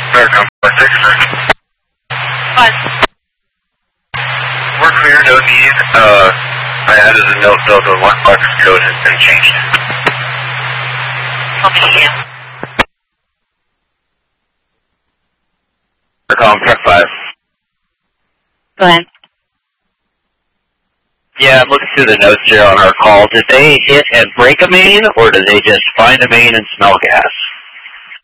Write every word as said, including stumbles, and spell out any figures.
American four six sir. What? We're clear, no need. Uh, I added a note though the one box code has been changed. Tell me again. We're calling truck five. Go ahead. Yeah, I'm looking through the notes here on our call. Did they hit and break a main, or did they just find a main and smell gas?